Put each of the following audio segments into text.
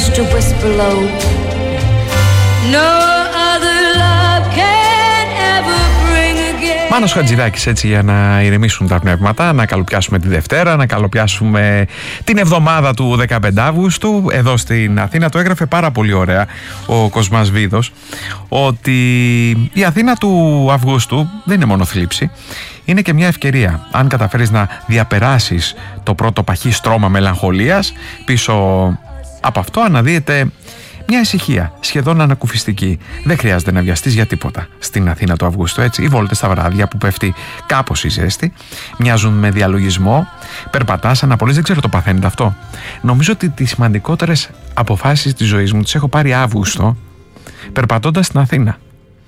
used to whisper low. No other love can ever bring again. Μάνος Χατζηδάκης, έτσι, για να ηρεμήσουν τα πνεύματα, να καλοπιάσουμε τη Δευτέρα, να καλοπιάσουμε την εβδομάδα του 15 Αύγουστου. Εδώ στην Αθήνα το έγραφε πάρα πολύ ωραία ο Κοσμάς Βίδος, ότι η Αθήνα του Αυγούστου δεν είναι μόνο θλίψη, είναι και μια ευκαιρία. Αν καταφέρεις να διαπεράσεις το πρώτο παχύ στρώμα μελαγχολίας, πίσω από αυτό αναδύεται μια ησυχία, σχεδόν ανακουφιστική. Δεν χρειάζεται να βιαστείς για τίποτα στην Αθήνα του Αυγούστου, έτσι. Οι βόλτες τα βράδια που πέφτει κάπως η ζέστη μοιάζουν με διαλογισμό. Περπατάς, αναπολύς, δεν ξέρω το παθαίνετε αυτό. Νομίζω ότι τις σημαντικότερες αποφάσεις της ζωής μου τις έχω πάρει Αύγουστο, περπατώντας στην Αθήνα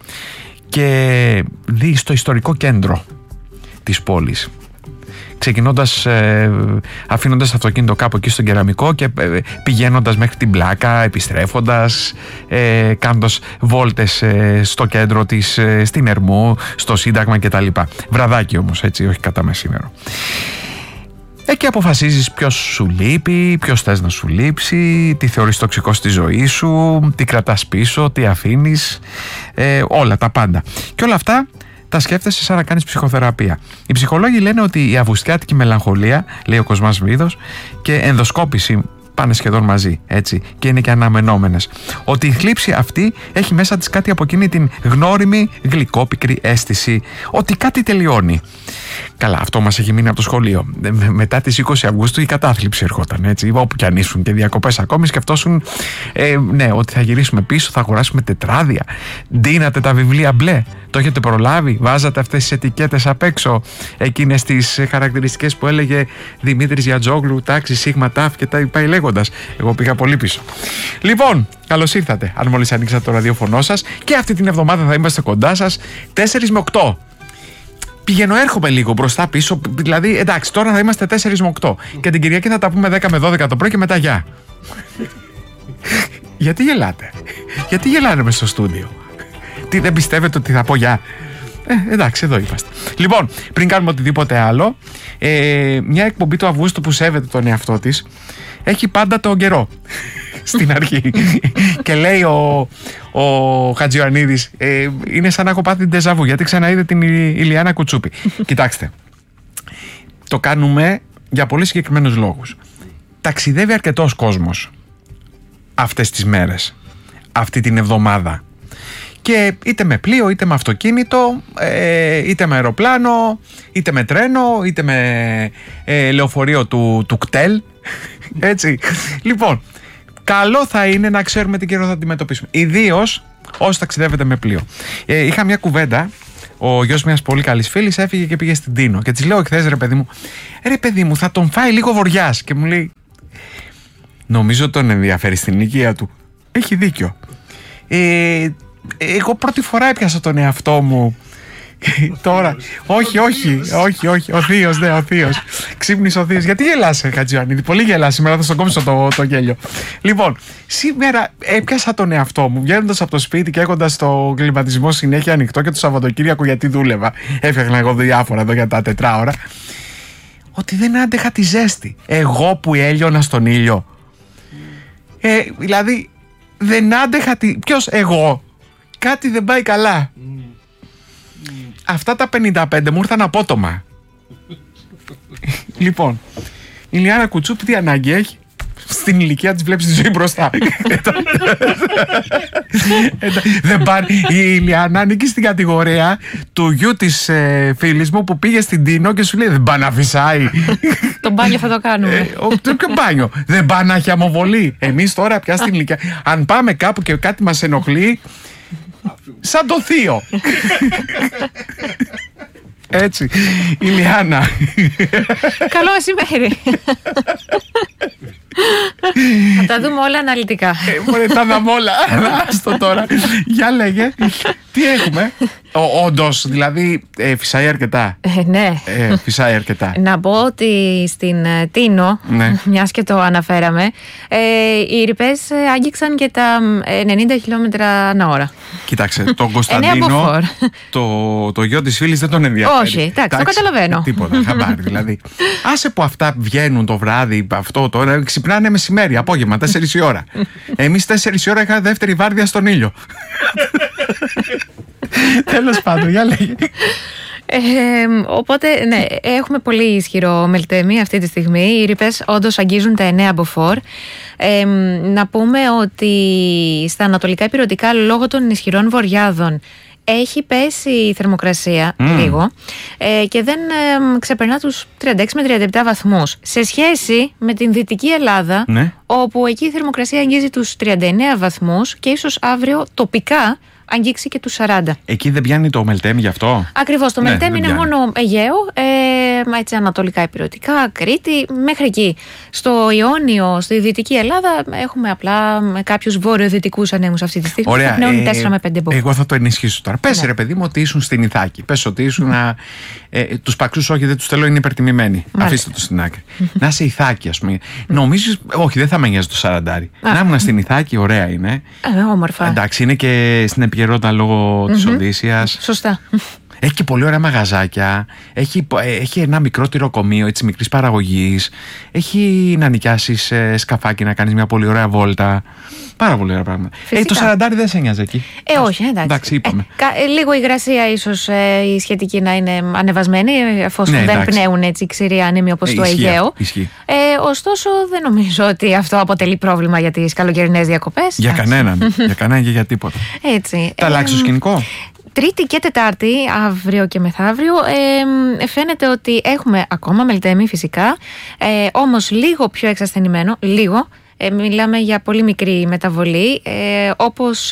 και δει στο ιστορικό κέντρο της πόλης. Ξεκινώντας, αφήνοντας το αυτοκίνητο κάπου εκεί στον Κεραμικό και πηγαίνοντας μέχρι την Πλάκα, επιστρέφοντας, κάνοντας βόλτες στο κέντρο της, στην Ερμού, στο Σύνταγμα κτλ. Βραδάκι όμως, έτσι, όχι κατά μεσήμερο. Εκεί αποφασίζεις ποιος σου λείπει, ποιος θες να σου λείψει, τι θεωρείς τοξικό στη ζωή σου, τι κρατάς πίσω, τι αφήνεις, όλα τα πάντα. Και όλα αυτά τα σκέφτεσαι σαν να κάνεις ψυχοθεραπεία. Οι ψυχολόγοι λένε ότι η αυγουστιάτικη μελαγχολία, λέει ο Κοσμάς Βίδος, και ενδοσκόπηση πάνε σχεδόν μαζί, έτσι, και είναι και αναμενόμενες. Ότι η θλίψη αυτή έχει μέσα της κάτι από εκείνη την γνώριμη, γλυκόπικρη αίσθηση ότι κάτι τελειώνει. Καλά, αυτό μας έχει μείνει από το σχολείο. Μετά τις 20 Αυγούστου η κατάθλιψη ερχόταν, έτσι. Όπου κι αν ήσουν και διακοπές ακόμη, σκεφτόσουν ναι, ότι θα γυρίσουμε πίσω, θα αγοράσουμε τετράδια. Ντύνατε τα βιβλία μπλε. Το έχετε προλάβει, βάζατε αυτές τις ετικέτες απ' έξω, εκείνες τις χαρακτηριστικές που έλεγε Δημήτρης Γιατζόγλου, τάξη, σίγμα, τάφ και τα πάει λέγοντας. Εγώ πήγα πολύ πίσω. Λοιπόν, καλώς ήρθατε. Αν μόλις ανοίξατε το ραδιόφωνο σας, και αυτή την εβδομάδα θα είμαστε κοντά σας 4 με 8. Πηγαίνω, έρχομαι λίγο μπροστά πίσω, δηλαδή εντάξει, τώρα θα είμαστε 4 με 8 και την Κυριακή θα τα πούμε 10 με 12 το πρωί και μετά γεια. Γιατί γελάτε? Γιατί γελάνε μες στο στούντιο? Τι, δεν πιστεύετε ότι θα πω γεια? Εντάξει, εδώ είμαστε. Λοιπόν, πριν κάνουμε οτιδήποτε άλλο, μια εκπομπή του Αυγούστου που σέβεται τον εαυτό της έχει πάντα τον καιρό στην αρχή. Και λέει ο Χατζιωαννίδης, είναι σαν να έχω πάθει ντεζαβού, γιατί ξαναείδε την Ηλιάνα Κουτσούπη. Κοιτάξτε, το κάνουμε για πολύ συγκεκριμένους λόγους. Ταξιδεύει αρκετός κόσμος αυτές τις μέρες, αυτή την εβδομάδα. Και είτε με πλοίο, είτε με αυτοκίνητο, είτε με αεροπλάνο, είτε με τρένο, είτε με λεωφορείο του κτέλ. Έτσι. Λοιπόν, καλό θα είναι να ξέρουμε τι καιρό θα αντιμετωπίσουμε. Ιδίως όσοι ταξιδεύετε με πλοίο. Είχα μια κουβέντα. Ο γιος μιας πολύ καλής φίλης έφυγε και πήγε στην Τίνο. Και της λέω εχθές, ρε παιδί μου, θα τον φάει λίγο βοριάς. Και μου λέει, νομίζω τον ενδιαφέρει στην ηλικία του. Έχει δίκιο. Εγώ πρώτη φορά έπιασα τον εαυτό μου τώρα. Όχι, ο θείος, ναι, ο θείος. Ξύπνησε ο θείος. Γιατί γελάς, Χατζιωαννίδη? Πολύ γελάς σήμερα, θα στον κόψω το γέλιο. Λοιπόν, σήμερα έπιασα τον εαυτό μου βγαίνοντας από το σπίτι και έχοντας το κλιματισμό συνέχεια ανοιχτό και το Σαββατοκύριακο, γιατί δούλευα. Έφτιαχνα εγώ διάφορα εδώ για τα 4 ώρα. Ότι δεν άντεχα τη ζέστη. Εγώ που έλειωνα στον ήλιο. Δηλαδή, δεν άντεχα Ποιος? Εγώ. Κάτι δεν πάει καλά. Αυτά τα 55 μου ήρθαν απότομα. Λοιπόν, η Ηλιάνα Κουτσούπη τι ανάγκη έχει? Στην ηλικία της βλέπεις τη ζωή μπροστά. Η Ηλιάνα ανήκει στην κατηγορία του γιου της φίλης μου που πήγε στην Τίνο και σου λέει δεν πάει να φυσάει. Το μπάνιο θα το κάνουμε. Ποιο μπάνιο? Δεν πάει να έχει αμοβολή. Εμείς τώρα πια στην ηλικία, αν πάμε κάπου και κάτι μας ενοχλεί, σαν το θείο. Έτσι, Ηλιάνα. Καλό μεσημέρι. Θα τα δούμε όλα αναλυτικά. Τα δούμε όλα. Άστο τώρα. Για λέγε. Τι έχουμε? Όντως, δηλαδή φυσάει αρκετά. Ναι. Φυσάει αρκετά. Να πω ότι στην Τίνο, μιας και το αναφέραμε, οι ρηπές άγγιξαν και τα 90 χιλιόμετρα ανά ώρα. Κοίταξε, τον Κωνσταντίνο, το γιο της φίλης δεν τον ενδιαφέρει. Όχι, εντάξει, το καταλαβαίνω. Τίποτα, χαμπάρι δηλαδή. Άσε που αυτά βγαίνουν το βράδυ, αυτό τώρα, ξυπνάει ξυπνάνε μεσημέρι, απόγευμα, 4 η ώρα. Εμείς 4 η ώρα είχα δεύτερη βάρδια στον ήλιο. Τέλος πάντων, για λέγε. Οπότε, ναι, έχουμε πολύ ισχυρό μελτέμι αυτή τη στιγμή. Οι ρήπες όντως αγγίζουν τα 9 μποφόρ. Να πούμε ότι στα ανατολικά ηπειρωτικά, λόγω των ισχυρών βορειάδων, έχει πέσει η θερμοκρασία λίγο και δεν ξεπερνά τους 36 με 37 βαθμούς. Σε σχέση με την Δυτική Ελλάδα, όπου εκεί η θερμοκρασία αγγίζει τους 39 βαθμούς και ίσως αύριο τοπικά αγγίξει και τους 40. Εκεί δεν πιάνει το μελτέμι γι' αυτό? Ακριβώς, το μελτέμι είναι μόνο Αιγαίο, έτσι ανατολικά ηπειρωτικά, Κρήτη, μέχρι εκεί. Στο Ιόνιο, στη Δυτική Ελλάδα, έχουμε απλά κάποιους βορειοδυτικούς ανέμους αυτή τη στιγμή. Ωραία, πνέουν 4 με 5 εγώ θα το ενισχύσω τώρα. Πες ρε παιδί μου ότι ήσουν στην Ιθάκη. Πες ότι ήσουν τους παξούς, όχι δεν τους θέλω, είναι υπερτιμημένοι. Αφήστε το στην άκρη. Να είσαι Ιθάκη, ας πούμε. Νομίζεις, όχι δεν θα με νοιάζει το 40. Να ήμουν στην Ιθάκη, ωραία είναι. Όμορφα. Εντάξει, είναι και στην επικαιρότητα λόγω της Οδύσσιας. Σωστά. Έχει και πολύ ωραία μαγαζάκια. Έχει ένα μικρό τυροκομείο έτσι μικρής παραγωγής. Έχει να νοικιάσεις σκαφάκι, να κάνεις μια πολύ ωραία βόλτα. Πάρα πολύ ωραία πράγματα. Το 40 δεν σε νοιάζει εκεί? Όχι, εντάξει. Είπαμε. Λίγο η υγρασία ίσως η σχετική να είναι ανεβασμένη, εφόσον δεν πνέουν έτσι ξηροί άνεμοι όπως το Αιγαίο. Ωστόσο, δεν νομίζω ότι αυτό αποτελεί πρόβλημα για τις καλοκαιρινές διακοπές. Για κανέναν. Για κανέναν και για τίποτα. Έτσι. Θα αλλάξει το σκηνικό? Τρίτη και Τετάρτη, αύριο και μεθαύριο, φαίνεται ότι έχουμε ακόμα μελτέμι φυσικά, όμως λίγο πιο εξασθενημένο, λίγο. Μιλάμε για πολύ μικρή μεταβολή, όπως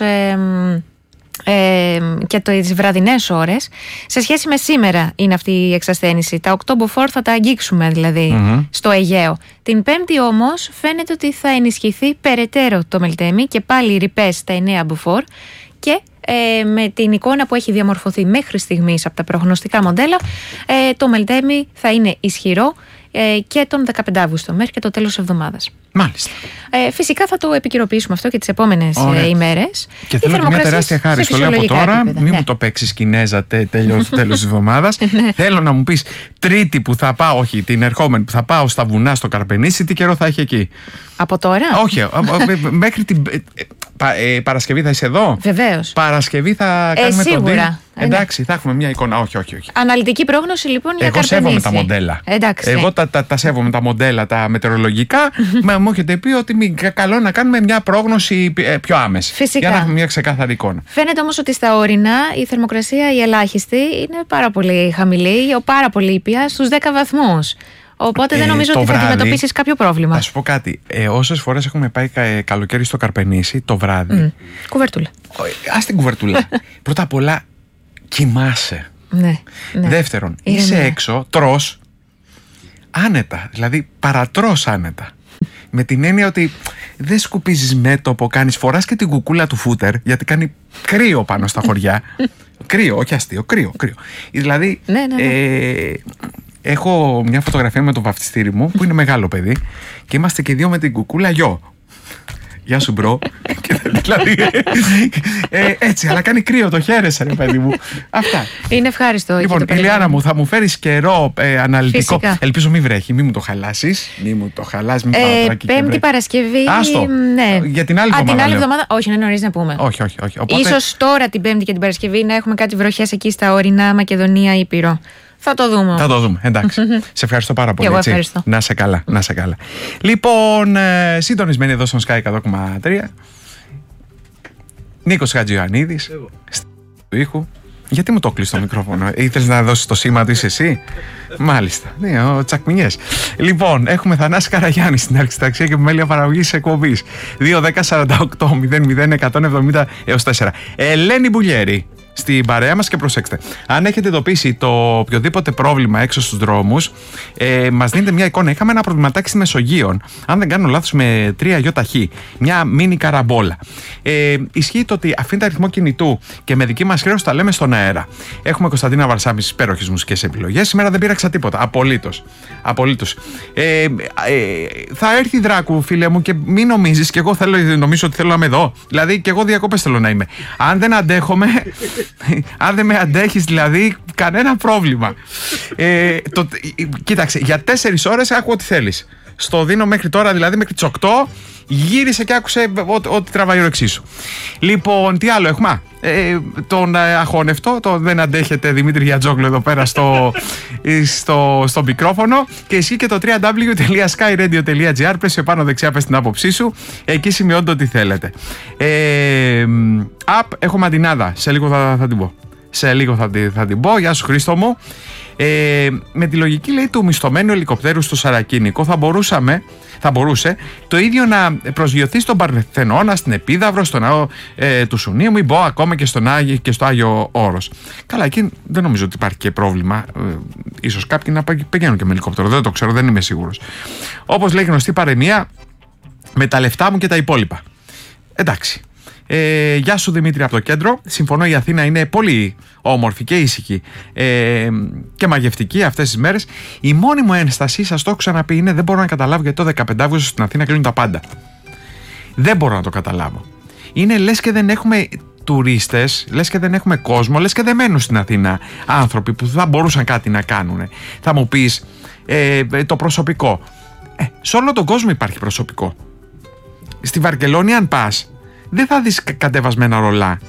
και τις βραδινές ώρες. Σε σχέση με σήμερα είναι αυτή η εξασθένηση. Τα 8 μποφόρ θα τα αγγίξουμε δηλαδή στο Αιγαίο. Την Πέμπτη όμως φαίνεται ότι θα ενισχυθεί περαιτέρω το μελτέμι και πάλι οι ρηπές στα 9 μποφόρ και με την εικόνα που έχει διαμορφωθεί μέχρι στιγμής από τα προγνωστικά μοντέλα, το μελτέμι θα είναι ισχυρό και τον 15 Αύγουστο μέχρι και το τέλος της εβδομάδας. Μάλιστα. Φυσικά θα το επικαιροποιήσουμε αυτό και τις επόμενες ημέρες. Και θέλω και μια τεράστια χάρη. Στο λέω από τώρα, μην μου το παίξεις Κινέζα τέλος της εβδομάδας. Θέλω να μου πεις Τρίτη που θα πάω, όχι την ερχόμενη που θα πάω στα βουνά στο Καρπενήσι, τι καιρό θα έχει εκεί? Από τώρα? Όχι, μέχρι την Παρασκευή θα είσαι εδώ. Βεβαίως. Παρασκευή θα κάνουμε τον σίγουρα. Εντάξει, θα έχουμε μια εικόνα. Όχι. Αναλυτική πρόγνωση λοιπόν για Καρπενήσι. Εγώ σέβομαι τα μοντέλα. Εντάξει. Εγώ τα σέβομαι τα μοντέλα, τα μετεωρολογικά. Μου έχετε πει ότι καλό να κάνουμε μια πρόγνωση πιο άμεση. Φυσικά. Για να έχουμε μια ξεκάθαρη εικόνα. Φαίνεται όμως ότι στα ορεινά η θερμοκρασία η ελάχιστη είναι πάρα πολύ χαμηλή, πάρα πολύ ήπια, στους 10 βαθμούς. Οπότε δεν νομίζω ότι θα αντιμετωπίσεις κάποιο πρόβλημα. Θα σου πω κάτι. Όσες φορές έχουμε πάει καλοκαίρι στο Καρπενήσι το βράδυ. Κουβερτούλα. Ας την κουβερτούλα. Πρώτα απ' όλα κοιμάσαι. Ναι. Δεύτερον, είσαι έξω, τρως άνετα. Δηλαδή παρατρως άνετα. Με την έννοια ότι δεν σκουπίζεις μέτωπο, φοράς και την κουκούλα του φούτερ, γιατί κάνει κρύο πάνω στα χωριά. Κρύο, όχι αστείο, κρύο. Δηλαδή, έχω μια φωτογραφία με το βαφτιστήρι μου, που είναι μεγάλο παιδί, και είμαστε και δύο με την κουκούλα γιο. Γεια σου μπρο. Δηλαδή, έτσι, αλλά κάνει κρύο, το χαίρεσαι ρε παιδί μου. Αυτά. Είναι ευχάριστο. Λοιπόν, Ηλιάνα μου, θα μου φέρεις καιρό αναλυτικό. Φυσικά. Ελπίζω μην βρέχει, μην μου το χαλάσεις. Μην Πέμπτη Παρασκευή. Άστο. Ναι. Για την άλλη εβδομάδα. Την άλλη εβδομάδα, όχι, είναι νωρίς να πούμε. Όχι. Οπότε... Ίσως τώρα την Πέμπτη και την Παρασκευή να έχουμε κάτι βροχές εκεί στα ορεινά Μακεδονία, Ήπειρο. Θα το δούμε. Εντάξει. Σε ευχαριστώ πάρα πολύ. Εγώ ευχαριστώ. Να σε καλά. Λοιπόν, συντονισμένοι εδώ στον Sky 100,3. Νίκος Χατζιωαννίδης. Του ήχου. Γιατί μου το κλείσει το μικρόφωνο? Ήθελες να δώσεις το σήμα του, είσαι εσύ? Μάλιστα. Ναι, ο Τσακμινιές. Λοιπόν, έχουμε Θανάση Καραγιάννη στην αρχιταξία και επιμέλεια παραγωγής εκπομπής. 2-10-48-0-0-170-4. Ελένη Μπουλιέρη στην παρέα μας και προσέξτε. Αν έχετε εντοπίσει το οποιοδήποτε πρόβλημα έξω στους δρόμους, μας δίνετε μια εικόνα. Είχαμε ένα προβληματάκι στη Μεσογείων, αν δεν κάνω λάθος, με 3 ΙΧ. Μια μίνι καραμπόλα. Ισχύει το ότι αφήνεται αριθμό κινητού και με δική μας χρέωση τα λέμε στον αέρα. Έχουμε Κωνσταντίνα Βαρσάμι στις υπέροχες μουσικές επιλογές. Σήμερα δεν πήραξα τίποτα. Απολύτως. Θα έρθει η Δράκου, φίλε μου, και μην νομίζεις, και εγώ νομίζω ότι θέλω να είμαι εδώ. Δηλαδή, και εγώ διακοπές θέλω να είμαι. Αν δεν αντέχομαι. Αν δεν με αντέχεις δηλαδή, κανένα πρόβλημα. Κοίταξε, για 4 ώρες άκου ό,τι θέλεις. Στο δίνω μέχρι τώρα, δηλαδή μέχρι τις 8. Γύρισε και άκουσε ό,τι τραβάει ο εξίσου. Λοιπόν, τι άλλο έχουμε? Τον αχώνευτο, το δεν αντέχετε Δημήτρη Γιατζόγλου εδώ πέρα στο μικρόφωνο. Και ισχύει και το www.skyradio.gr. Πες πάνω δεξιά, πες την άποψή σου. Εκεί σημειώνετε ό,τι θέλετε. App, έχω μαντινάδα. Σε λίγο θα την πω. Θα την πω. Γεια σου Χρήστο μου. Με τη λογική, λέει, του μισθωμένου ελικοπτέρου στο Σαρακίνικο θα μπορούσε το ίδιο να προσγειωθεί στον Παρθενώνα, στην Επίδαυρο, στον Ναό του Σουνίου, μην πω ακόμα και στο Άγιο Όρος. Καλά, εκεί δεν νομίζω ότι υπάρχει και πρόβλημα. Ίσως κάποιοι να πηγαίνουν και με ελικόπτερο, δεν το ξέρω, δεν είμαι σίγουρος. Όπως λέει γνωστή παροιμία, με τα λεφτά μου και τα υπόλοιπα. Εντάξει. Γεια σου Δημήτρη από το κέντρο. Συμφωνώ, η Αθήνα είναι πολύ όμορφη και ήσυχη και μαγευτική αυτές τις μέρες. Η μόνη μου ένσταση, σας το έχω ξαναπεί, είναι δεν μπορώ να καταλάβω γιατί το 15 Αύγουστο στην Αθήνα κλείνουν τα πάντα. Δεν μπορώ να το καταλάβω. Είναι λες και δεν έχουμε τουρίστες, λες και δεν έχουμε κόσμο, λες και δεν μένουν στην Αθήνα άνθρωποι που θα μπορούσαν κάτι να κάνουν. Θα μου πεις το προσωπικό. Σε όλο τον κόσμο υπάρχει προσωπικό. Στη Βαρκελόνη αν πας, δεν θα δεις κατεβασμένα ρολά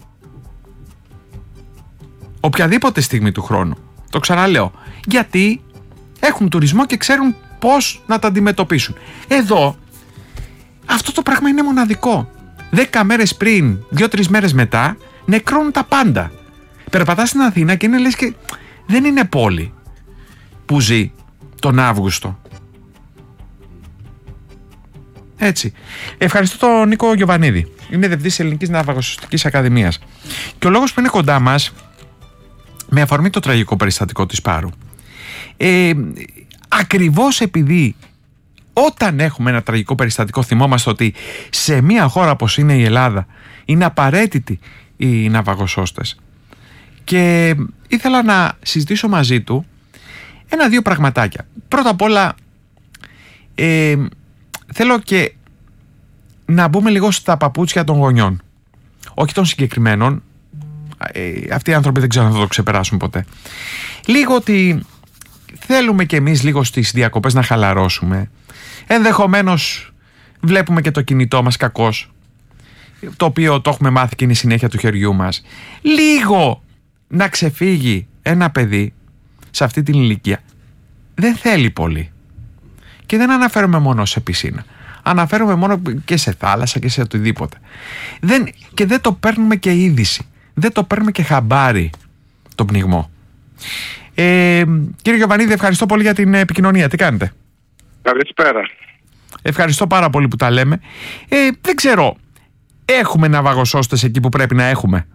οποιαδήποτε στιγμή του χρόνου. Το ξαναλέω. Γιατί έχουν τουρισμό και ξέρουν πώς να τα αντιμετωπίσουν. Εδώ αυτό το πράγμα είναι μοναδικό. 10 μέρες πριν, 2-3 μέρες μετά, νεκρώνουν τα πάντα. Περπατάς στην Αθήνα και είναι λες και δεν είναι πόλη που ζει τον Αύγουστο. Έτσι. Ευχαριστώ τον Νίκο Γιοβανίδη. Είναι διευθυντής Ελληνικής Ναυαγοσωστικής Ακαδημίας. Και ο λόγος που είναι κοντά μας, με αφορμή το τραγικό περιστατικό της Πάρου, ακριβώς επειδή όταν έχουμε ένα τραγικό περιστατικό θυμόμαστε ότι σε μια χώρα όπως είναι η Ελλάδα είναι απαραίτητοι οι ναυαγοσώστες, και ήθελα να συζητήσω μαζί του 1-2 πραγματάκια. Πρώτα απ' όλα θέλω και να μπούμε λίγο στα παπούτσια των γονιών, όχι των συγκεκριμένων. Αυτοί οι άνθρωποι δεν ξέρω αν θα το ξεπεράσουν ποτέ. Λίγο ότι θέλουμε κι εμείς λίγο στις διακοπές να χαλαρώσουμε. Ενδεχομένως βλέπουμε και το κινητό μας κακώς, το οποίο το έχουμε μάθει και είναι η συνέχεια του χεριού μας. Λίγο να ξεφύγει ένα παιδί σε αυτή την ηλικία δεν θέλει πολύ. Και δεν αναφέρομαι μόνο σε πισίνα. Αναφέρομαι μόνο και σε θάλασσα και σε οτιδήποτε. Και δεν το παίρνουμε και είδηση. Δεν το παίρνουμε και χαμπάρι το πνιγμό. Κύριε Γιοβανίδη, ευχαριστώ πολύ για την επικοινωνία. Τι κάνετε? Καλησπέρα. Ευχαριστώ πάρα πολύ που τα λέμε. Δεν ξέρω, έχουμε ναυαγοσώστες εκεί που πρέπει να έχουμε?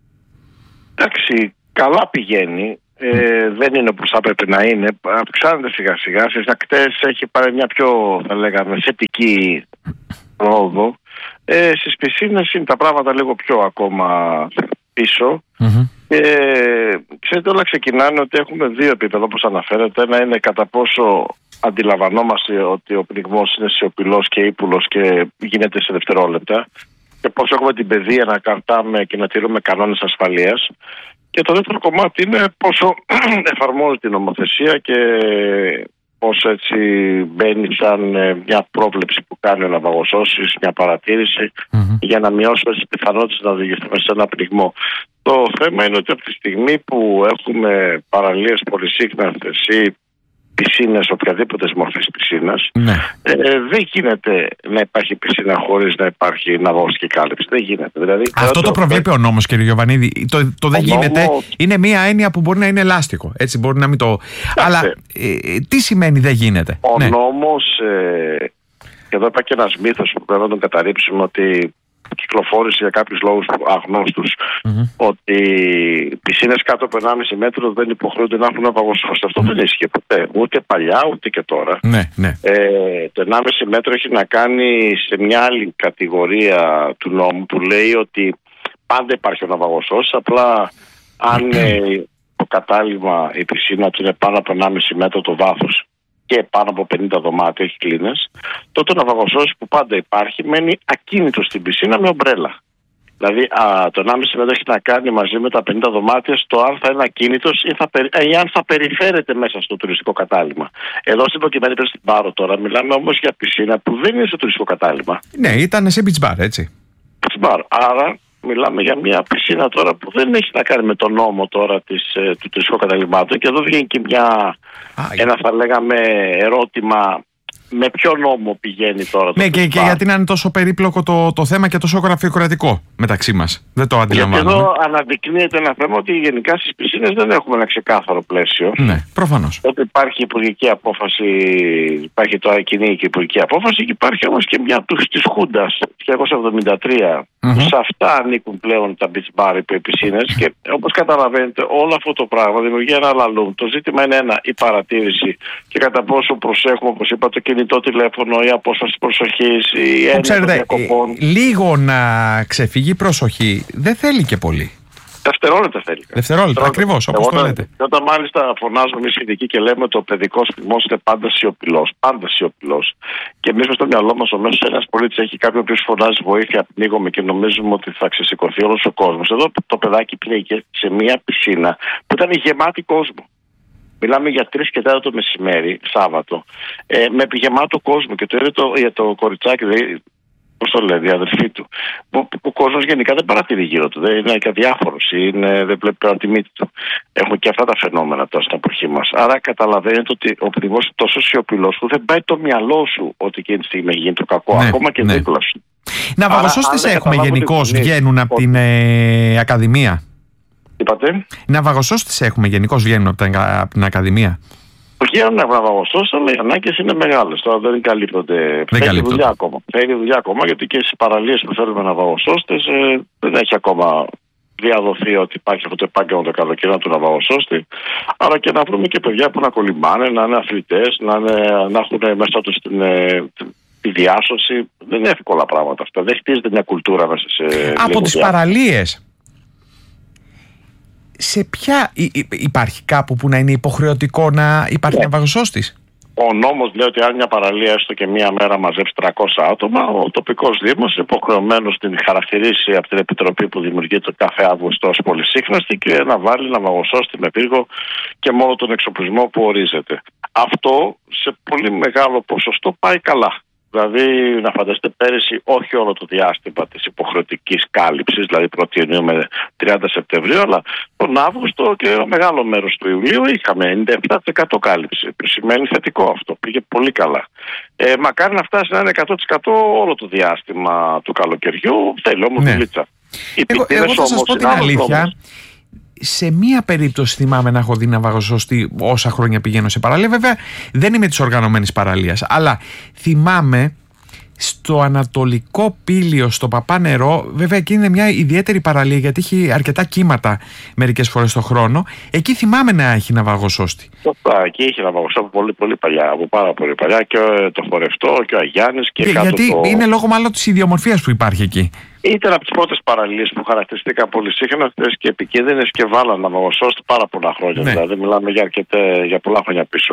Εντάξει, καλά πηγαίνει. Δεν είναι όπως θα πρέπει να είναι. Αυξάνεται σιγά σιγά. Στις ακτές έχει πάρει μια πιο, θα λέγαμε, θετική πρόοδο. Στις πισίνες είναι τα πράγματα λίγο πιο ακόμα πίσω. Ξέρετε, όλα ξεκινάνε ότι έχουμε 2 επίπεδα όπως αναφέρεται. Ένα είναι κατά πόσο αντιλαμβανόμαστε ότι ο πνιγμός είναι σιωπηλός και ύπουλος και γίνεται σε δευτερόλεπτα, και πώς έχουμε την παιδεία να καρτάμε και να τηρούμε κανόνες ασφαλείας. Και το δεύτερο κομμάτι είναι πόσο εφαρμόζει την νομοθεσία και πώς έτσι μπαίνει σαν μια πρόβλεψη που κάνει ο ναυαγοσώστης, μια παρατήρηση για να μειώσουμε τις πιθανότητες να οδηγηθούμε σε ένα πνιγμό. Το θέμα είναι ότι από τη στιγμή που έχουμε παραλίες πολυσύχναστες ή πισίνες, οποιαδήποτε μορφής πισίνας, δεν γίνεται να υπάρχει πισίνα χωρίς να υπάρχει ναυαγωστική κάλυψη. Δεν γίνεται. Δηλαδή, αυτό το προβλέπει ο νόμος, κύριε Γιοβανίδη. Το δεν γίνεται είναι μία έννοια που μπορεί να είναι ελάστικο. Έτσι, μπορεί να μην το. Αλλά τι σημαίνει δεν γίνεται? Ο νόμος, και εδώ υπάρχει και ένας μύθος που πρέπει να τον καταρρύψουμε, ότι κυκλοφόρησε για κάποιους λόγους αγνώστους ότι πισίνες κάτω από 1,5 μέτρο δεν υποχρεούνται να έχουν ναυαγοσώστες. Αυτό δεν ίσχυε ποτέ, ούτε παλιά ούτε και τώρα. Το 1,5 μέτρο έχει να κάνει σε μια άλλη κατηγορία του νόμου που λέει ότι πάντα υπάρχει ο ναυαγοσώστης, απλά αν το κατάλημα, η πισίνα του είναι πάνω από 1,5 μέτρο το βάθος και πάνω από 50 δωμάτια, έχει κλίνες, τότε ο ναυαγοσώστης που πάντα υπάρχει μένει ακίνητο στην πισίνα με ομπρέλα. Δηλαδή το 1,5 μέτρο έχει να κάνει μαζί με τα 50 δωμάτια στο αν θα είναι ακίνητος ή αν θα περιφέρεται μέσα στο τουριστικό κατάλημα. Εδώ στην προκειμένη περίπτωση στην Πάρο τώρα μιλάμε όμως για πισίνα που δεν είναι στο τουριστικό κατάλημα. Ναι, ήταν σε beach bar, έτσι. Beach bar. Άρα μιλάμε για μια πισίνα τώρα που δεν έχει να κάνει με τον νόμο τώρα του τουριστικού καταλήμματος. Και εδώ βγαίνει και ένα θα λέγαμε ερώτημα. Με ποιο νόμο πηγαίνει τώρα το και γιατί να είναι τόσο περίπλοκο το θέμα και τόσο γραφειοκρατικό μεταξύ μας. Δεν το αντιλαμβάνομαι. Γιατί εδώ αναδεικνύεται ένα θέμα ότι γενικά στις πισίνες δεν έχουμε ένα ξεκάθαρο πλαίσιο. Ναι, προφανώς. Ότι υπάρχει υπουργική απόφαση, υπάρχει τώρα κοινή και υπουργική απόφαση και υπάρχει όμως και μια της Χούντας 1973. Σε αυτά ανήκουν πλέον τα beach bar, οι πισίνες και όπως καταλαβαίνετε όλο αυτό το πράγμα δημιουργεί ένα λαλούμ. Το ζήτημα είναι η παρατήρηση και κατά πόσο προσέχουμε, όπως είπα, το κινητό τηλέφωνο, η απόσταση προσοχής, η έννοια των διακοπών. Λίγο να ξεφύγει η προσοχή δεν θέλει και πολύ. Δευτερόλεπτα θέλει. Δευτερόλεπτα, ακριβώς, όπως το λέτε. Όταν μάλιστα φωνάζουμε εμείς ειδικοί και λέμε ότι ο παιδικός θυμός είναι πάντα σιωπηλός. Πάντα σιωπηλός. Και εμείς με στο μυαλό μας ο μέσος ένας πολίτης έχει κάποιον που φωνάζει βοήθεια, πνίγομαι και νομίζουμε ότι θα ξεσηκωθεί όλος ο κόσμος. Εδώ το παιδάκι πνίγηκε σε μια πισίνα που ήταν γεμάτη κόσμο. Μιλάμε για 3 και 4 το μεσημέρι, Σάββατο, με γεμάτο κόσμο. Και το ίδιο για το κοριτσάκι, δηλαδή, πώς το λέει, η αδερφή του. Ο κόσμος γενικά δεν παρατηρεί γύρω του. Δεν είναι και αδιάφορος, δεν βλέπει πέρα τη μύτη του. Έχουμε και αυτά τα φαινόμενα τώρα στην εποχή μας. Άρα καταλαβαίνετε ότι ο πνιγμός είναι τόσο σιωπηλός που δεν πάει το μυαλό σου ότι εκείνη τη στιγμή γίνει το κακό, ακόμα και δίπλα σου. Ναυαγοσώστες έχουμε γενικώς, βγαίνουν από την Ακαδημία. Είπατε. Ναυαγοσώστες έχουμε γενικώς, βγαίνουν από την Ακαδημία. Βγαίνουν ναυαγοσώστες, αλλά οι ανάγκες είναι μεγάλες. Τώρα δεν καλύπτονται. Φέρει δουλειά ακόμα, γιατί και στις παραλίες που θέλουμε ναυαγοσώστες δεν έχει ακόμα διαδοθεί ότι υπάρχει αυτό το επάγγελμα το καλοκαίρι του ναυαγοσώστη. Άρα και να βρούμε και παιδιά που να κολυμπάνε, να είναι αθλητές, να έχουν μέσα τους τη διάσωση. Δεν είναι εύκολα πράγματα αυτά. Δεν χτίζεται μια κουλτούρα μέσα σε. Από τις παραλίες. Σε ποια υπάρχει κάπου που να είναι υποχρεωτικό να υπάρχει ναυαγοσώστης? Ο νόμος λέει ότι αν μια παραλία έστω και μία μέρα μαζέψει 300 άτομα, ο τοπικός δήμος είναι υποχρεωμένος την χαρακτηρίσει από την επιτροπή που δημιουργείται κάθε Αύγουστο ως πολυσύχναστη και να βάλει ναυαγοσώστη με πύργο και μόνο τον εξοπλισμό που ορίζεται. Αυτό σε πολύ μεγάλο ποσοστό πάει καλά. Δηλαδή, να φανταστείτε πέρυσι, όχι όλο το διάστημα της υποχρεωτικής κάλυψης, δηλαδή 1η Ιουνίου με 30 Σεπτεμβρίου, αλλά τον Αύγουστο και ένα μεγάλο μέρος του Ιουλίου είχαμε 97% κάλυψη. Σημαίνει θετικό αυτό, πήγε πολύ καλά. Μακάρι να φτάσει να είναι 100% όλο το διάστημα του καλοκαιριού, θέλει όμως δουλίτσα. Εγώ θα σας πω την αλήθεια. Σε μία περίπτωση θυμάμαι να έχω δει ναυαγοσώστη όσα χρόνια πηγαίνω σε παραλία. Βέβαια δεν είμαι της οργανωμένης παραλίας, αλλά θυμάμαι στο Ανατολικό Πήλιο, στο Παπάνερο, βέβαια εκεί είναι μια ιδιαίτερη παραλία γιατί έχει αρκετά κύματα μερικές φορές το χρόνο. Εκεί θυμάμαι να έχει ναυαγοσώστη. Εκεί έχει ναυαγοσώστη πολύ, πολύ παλιά, από πάρα πολύ παλιά, και το Χορευτό και ο Αγιάννης και κάτω. Γιατί είναι λόγω μάλλον της ιδιομορφίας που υπάρχει εκεί. Ήταν από τις πρώτες παραλίες που χαρακτηριστήκαν πολυσύχναστες και επικίνδυνες και βάλαν ναυαγοσώστη πάρα πολλά χρόνια. Ναι. Δηλαδή, μιλάμε για πολλά χρόνια πίσω.